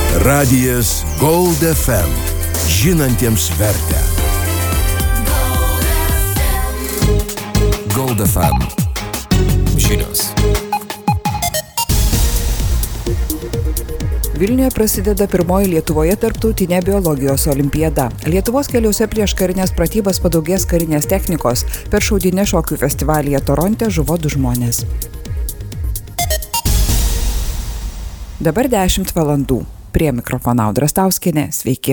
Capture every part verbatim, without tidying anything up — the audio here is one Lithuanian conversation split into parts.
Radijas Gold F M. Žinantiems vertę. Gold F M. Žinios. Vilniuje prasideda pirmoji Lietuvoje tarptautinė biologijos olimpiada. Lietuvos keliuose prieš karinės pratybas padaugės karinės technikos. Per šaudynę šokių festivalyje Toronte žuvo du žmonės. Dabar dešimt valandų. Prie mikrofono Audra Stauskienė. Sveiki.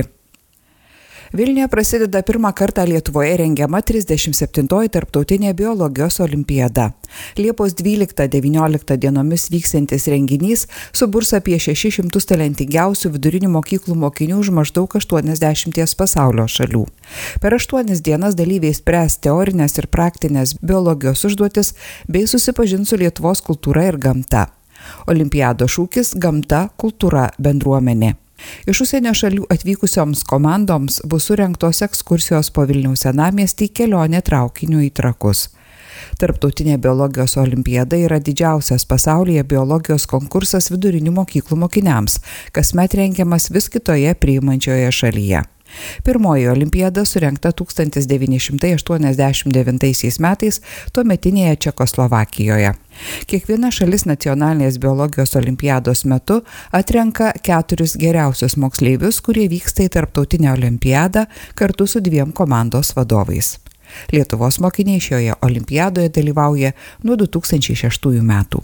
Vilniuje prasideda pirmą kartą Lietuvoje rengiama trisdešimt septintoji tarptautinė biologijos olimpiada. Liepos dvyliktą devynioliktą dienomis vyksiantis renginys suburs apie šešis šimtus talentingiausių vidurinių mokyklų mokinių iš maždaug aštuoniasdešimties pasaulio šalių. Per aštuonias dienas dalyviai spręs teorinės ir praktinės biologijos užduotis bei susipažins su Lietuvos kultūra ir gamta. Olimpiados šūkis – gamta, kultūra, bendruomenė. Iš užsienio šalių atvykusioms komandoms bus surengtos ekskursijos po Vilniaus senamiestį, kelionė traukiniu į Trakus. Tarptautinė biologijos olimpiada yra didžiausias pasaulyje biologijos konkursas vidurinių mokyklų mokiniams, kasmet rengiamas vis kitoje priimančioje šalyje. Pirmoji olimpiada surengta tūkstantis devyni šimtai aštuoniasdešimt devintaisiais metais tuometinėje Čekoslovakijoje. Kiekviena šalis nacionalinės biologijos olimpiados metu atrenka keturis geriausius moksleivius, kurie vyksta į tarptautinę olimpiadą kartu su dviem komandos vadovais. Lietuvos mokiniai šioje olimpiadoje dalyvauja nuo du tūkstančiai šeštųjų metų.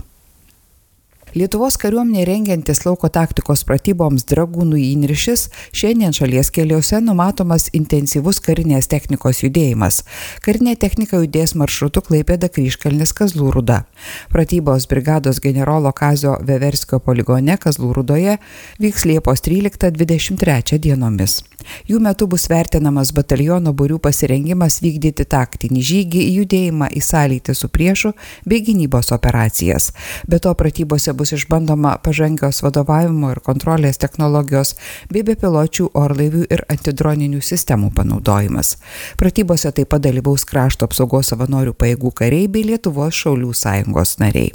Lietuvos kariuomenė rengiantis lauko taktikos pratyboms Dragūnų įniršis, šiandien šalies keliuose numatomas intensyvus karinės technikos judėjimas. Karinė technika judės maršrutu Klaipėda Kryžkalnis Kazlų Rūda. Pratybos brigados generolo Kazio Veverskio poligone Kazlų Rūdoje vyks Liepos tryliktą dvidešimt trečią dienomis. Jų metu bus vertinamas bataliono būrių pasirengimas vykdyti taktinį žygį, judėjimą į sąlytį su priešu bei gynybos operacijas. Be to pratybose bus išbandoma pažangios vadovavimo ir kontrolės technologijos bei bepiločių orlaivių ir antidroninių sistemų panaudojimas. Pratybose taip pat dalyvaus krašto apsaugos savanorių pajėgų kariai bei Lietuvos šaulių sąjungos nariai.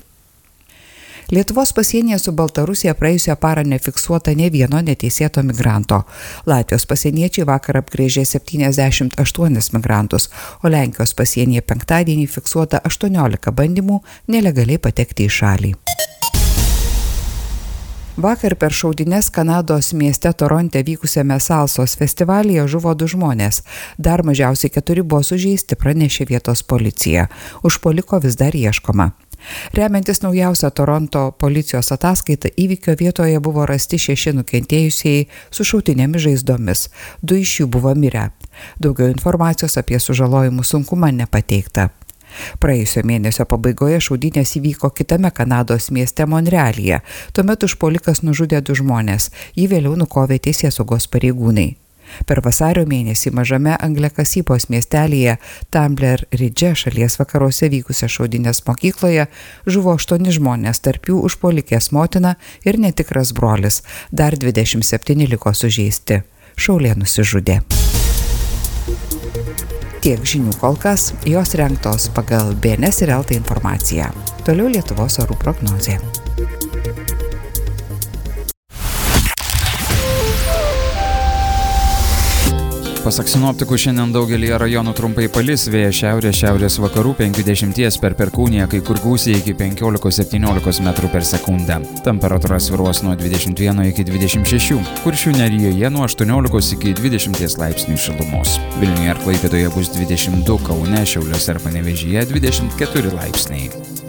Lietuvos pasienyje su Baltarusija praėjusią parą nefiksuota ne vieno neteisėto migranto. Latvijos pasieniečiai vakar apgręžė septyniasdešimt aštuonis migrantus, o Lenkijos pasienyje penktadienį fiksuota aštuoniolika bandymų nelegaliai patekti į šalį. Vakar per šaudynes Kanados mieste Toronte vykusiame salsos festivalyje žuvo du žmonės. Dar mažiausiai keturi buvo sužeisti, pranešė vietos policija. Užpuoliko vis dar ieškoma. Remiantis naujausią Toronto policijos ataskaitą, įvykio vietoje buvo rasti šeši nukentėjusieji su šautinėmis žaizdomis. Du iš jų buvo mirę. Daugiau informacijos apie sužalojimų sunkumą nepateikta. Praėjusio mėnesio pabaigoje šaudynės įvyko kitame Kanados mieste Monrealyje. Tuomet užpuolikas nužudė du žmonės. Jį vėliau nukovė teisėsaugos pareigūnai. Per vasario mėnesį mažame angliakasybos miestelyje Tumbler Ridge šalies vakaruose vykusią šaudynės mokykloje žuvo aštuoni žmonės, tarp jų užpuolikės motina ir netikras brolis. Dar dvidešimt septyni liko sužeisti. Šaulė nusižudė. Tiek žinių kol kas, jos rengtos pagal B N S ir L T informaciją. Toliau Lietuvos orų prognozė. Pasak sinoptikų, šiandien daugelį rajonų trumpai palis, vėjas šiaurės šiaurės vakarų penkiasdešimties per perkūniją, kai kur gūsiai iki penkiolikos septyniolikos metrų per sekundę. Temperatūra svyruos nuo dvidešimt vieno iki dvidešimt šešių, Kuršių nerijoje nuo aštuoniolikos iki dvidešimties laipsnių šilumos. Vilniuje ir Klaipėdoje bus dvidešimt du, Kaune, Šiauliuose ir Panevėžyje dvidešimt keturi laipsniai.